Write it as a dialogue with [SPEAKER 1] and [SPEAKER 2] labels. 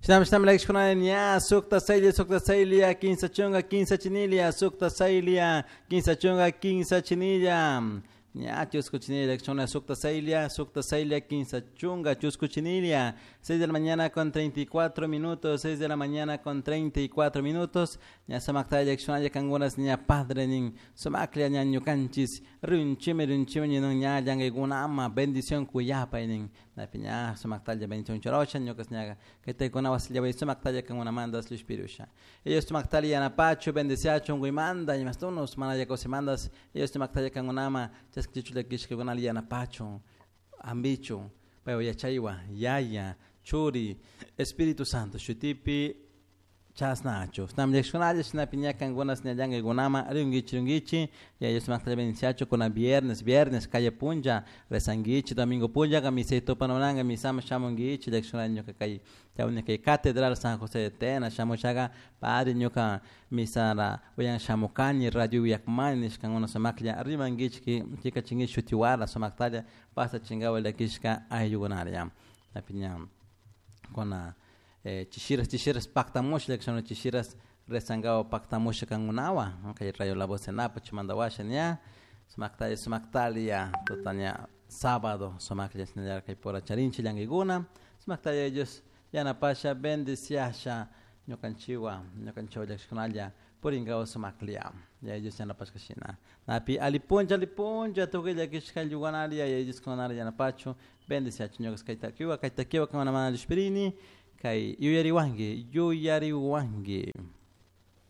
[SPEAKER 1] Shnam Lex Kunania, Sukta Sailia, 15 chunga, 15 chinilia, Sukta Sailia, 15 chunga, 15 chinilia. Ya, chusco chinilia, Sukta Sailia, 15 chunga, chusco chinilia. 6 de la mañana con 34 minutos, 6 de la mañana con 34 minutos. Ya samakta ya kangunas nya padre nin, somaklia nya nyukanchis, runchime nya yang gunama, bendición kuyapa nin. La piña samakta ya bendición chorocha, nyukas nya, que te conabas ya veis samakta ya kan una mandas lu espirusha. Ellos samakta ya na pacho, bendiciacho, guimanda, y mastonos, mana ya cose mandas, ellos samakta ya kan unama, chasquichule kishke gunalia na pacho, ambicho, pero ya chaiwa, yaya, churi, Espíritu Santo, shutipi, chas nacho. Stam lexonales na piña cangunas na yang gunama, rungichi, ya ellos más bendicacho con viernes, calle punja, resangichi, domingo punja, camiseto panoranga, misama chamongichi, lexonaño que calle, ya una que catedral San José de Tena, chamochaga, padre ñoca, misara, oyan chamocani, radio yakmanis, cangunas samaklia, arribangichi, que chica chingui chutiwara, samaktalia, pasa chingao el kishka ayugonaria. La piña con chishiras pactamush lección chishiras resangao pactamush kangunawa que rayo la voz en apa chimandawasha nya smaktalia totanya sábado somaklia señalar que por charinchi langiguna smaktalia ellos ya na pasha bendiciasha ñocanchiwa leccionalia por ingao somaklia ya ellos ya na pascashina napi alipunja toque kishkal yugunalia ya ellos konaria na pacho bendiciacho ñokas kaitakiwa con una mano de spirini kai yuyariwangi